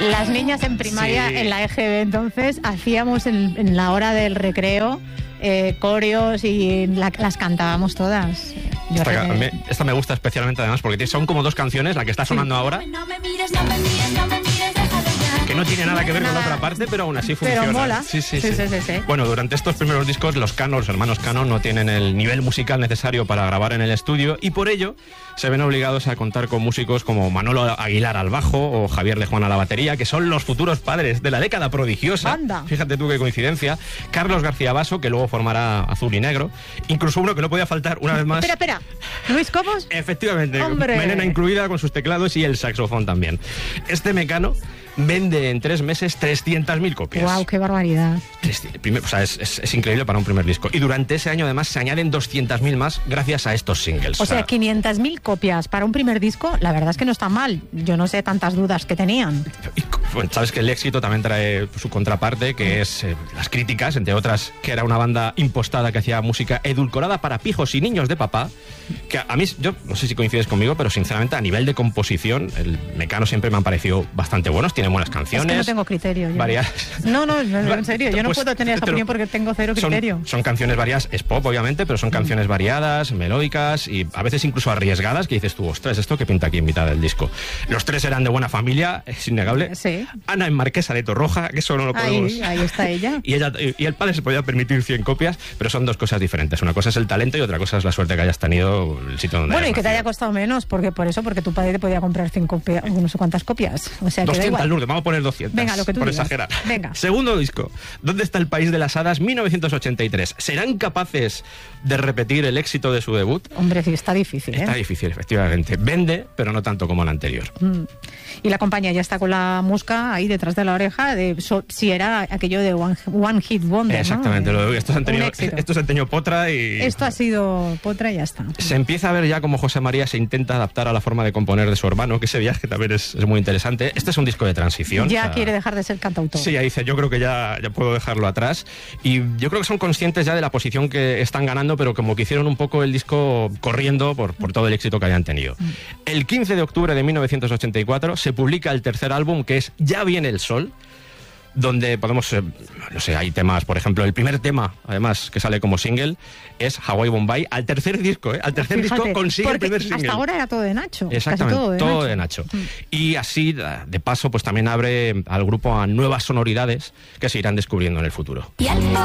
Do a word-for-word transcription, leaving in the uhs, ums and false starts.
Las niñas en primaria, sí. En la E G B, entonces, hacíamos en, en la hora del recreo eh, coreos y la, las cantábamos todas. Yo esta, que... me, esta me gusta especialmente además porque son como dos canciones, la que está sonando sí. ahora, no me mires, no me mires, no me mires, que no tiene nada que ver nada. con la otra parte, pero aún así funciona. Pero mola. Sí sí sí, sí, sí, sí, sí. Bueno, durante estos primeros discos los Cano, los hermanos Cano, no tienen el nivel musical necesario para grabar en el estudio y por ello se ven obligados a contar con músicos como Manolo Aguilar al bajo o Javier de Juan a la batería, que son los futuros padres de la década prodigiosa. Anda. Fíjate tú qué coincidencia. Carlos García Basso, que luego formará Azul y Negro. Incluso uno que no podía faltar una vez más. Espera, espera. ¿Luis Cobos? Efectivamente. ¡Hombre! Melena incluida con sus teclados y el saxofón también. Este Mecano vende en tres meses trescientas mil copias. ¡Guau, qué barbaridad! Primer, o sea, es, es, es increíble para un primer disco. Y durante ese año, además, se añaden doscientas mil más gracias a estos singles. O sea, quinientas mil copias para un primer disco, la verdad es que no está mal. Yo no sé tantas dudas que tenían. Y, bueno, sabes que el éxito también trae su contraparte, que es eh, las críticas, entre otras, que era una banda impostada que hacía música edulcorada para pijos y niños de papá. Que a, a mí, yo no sé si coincides conmigo, pero sinceramente, a nivel de composición, el Mecano siempre me han parecido bastante buenos. Tiene buenas canciones. Es que no tengo criterio. Yo. Varias. No, no, no, en serio, yo no pues, puedo tener esa opinión porque tengo cero criterio. Son, son canciones variadas, es pop obviamente, pero son canciones variadas, melódicas y a veces incluso arriesgadas, que dices tú, ostras, ¿esto qué pinta aquí en mitad del disco? Los tres eran de buena familia, es innegable. Sí. Ana en Marquesa de Torroja, que eso no lo podemos... Ahí, ahí está ella. y, ella. y el padre se podía permitir cien copias, pero son dos cosas diferentes. Una cosa es el talento y otra cosa es la suerte que hayas tenido el sitio donde Bueno, y que nacido. Te haya costado menos, porque por eso, porque tu padre te podía comprar cien copias, no sé cuántas copias. O sea, doscientas, Lourdes, vamos a poner doscientas. Venga, lo que tú por digas. exagerar. Venga. Segundo disco, ¿Dónde está el país de las hadas? mil novecientos ochenta y tres. ¿Serán capaces de repetir el éxito de su debut? Hombre, sí, está difícil, ¿eh? Está difícil, efectivamente. Vende, pero no tanto como el anterior. Mm. Y la compañía ya está con la mosca ahí detrás de la oreja de so, si era aquello de One, one Hit Wonder, exactamente, ¿no? lo, estos han tenido, estos han tenido potra y... Esto ha sido potra y ya está. Se empieza a ver ya como José María se intenta adaptar a la forma de componer de su hermano, que ese viaje también es, es muy interesante. Este es un disco de transición. Ya o sea, quiere dejar de ser cantautor. Sí, ya dice, yo creo que ya, ya puedo dejarlo atrás. Y yo creo que son conscientes ya de la posición que están ganando, pero como que hicieron un poco el disco corriendo por, por todo el éxito que hayan tenido. Mm. El quince de octubre de mil novecientos ochenta y cuatro se publica el tercer álbum, que es Ya viene el sol, donde podemos, eh, no sé, hay temas, por ejemplo, el primer tema, además, que sale como single, es Hawaii Bombay, al tercer disco, ¿eh? Al tercer Fíjate, disco consigue el primer single. Hasta ahora era todo de Nacho. Exactamente, todo de todo Nacho. de Nacho. Mm. Y así, de paso, pues también abre al grupo a nuevas sonoridades que se irán descubriendo en el futuro.